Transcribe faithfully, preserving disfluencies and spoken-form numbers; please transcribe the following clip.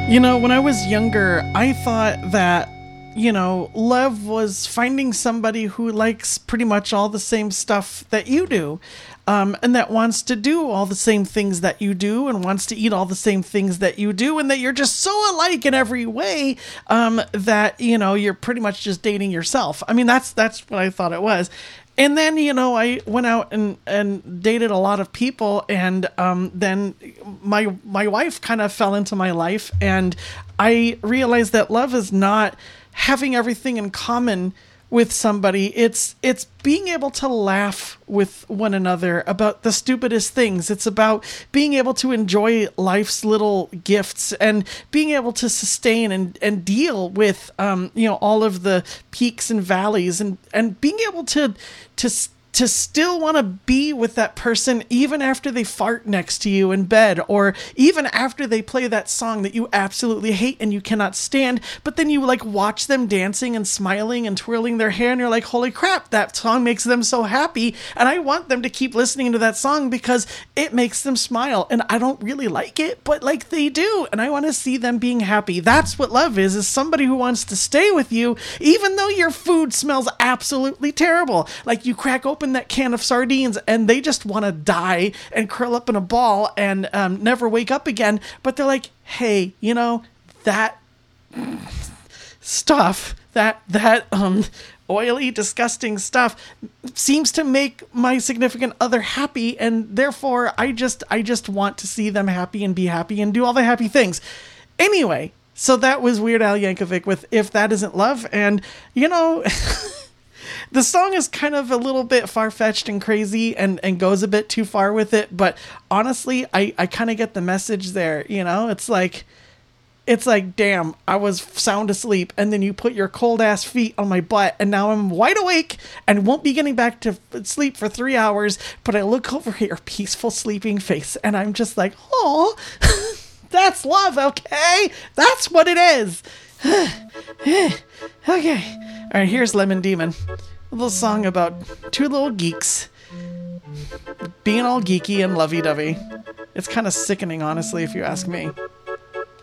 You know, when I was younger, I thought that, you know, love was finding somebody who likes pretty much all the same stuff that you do, um, and that wants to do all the same things that you do and wants to eat all the same things that you do, and that you're just so alike in every way um, that, you know, you're pretty much just dating yourself. I mean, that's that's what I thought it was. And then, you know, I went out and, and dated a lot of people, and um, then my my wife kind of fell into my life, and I realized that love is not having everything in common with somebody. It's it's being able to laugh with one another about the stupidest things. It's about being able to enjoy life's little gifts and being able to sustain and, and deal with um, you know, all of the peaks and valleys, and, and being able to to to still want to be with that person even after they fart next to you in bed, or even after they play that song that you absolutely hate and you cannot stand, but then you like watch them dancing and smiling and twirling their hair, and you're like, holy crap, that song makes them so happy, and I want them to keep listening to that song because it makes them smile, and I don't really like it, but like they do, and I want to see them being happy. That's what love is, is somebody who wants to stay with you even though your food smells absolutely terrible. Like you crack open that can of sardines and they just want to die and curl up in a ball and um, never wake up again, but they're like, hey, you know, that stuff, that that um oily, disgusting stuff seems to make my significant other happy, and therefore I just I just want to see them happy and be happy and do all the happy things. Anyway, so that was Weird Al Yankovic with If That Isn't Love, and you know, the song is kind of a little bit far-fetched and crazy and, and goes a bit too far with it, but honestly, I, I kind of get the message there, you know? It's like, it's like, damn, I was sound asleep, and then you put your cold-ass feet on my butt, and now I'm wide awake and won't be getting back to sleep for three hours, but I look over at your peaceful sleeping face, and I'm just like, oh, that's love, okay? That's what it is. Okay. All right, here's Lemon Demon. A little song about two little geeks being all geeky and lovey-dovey. It's kind of sickening, honestly, if you ask me.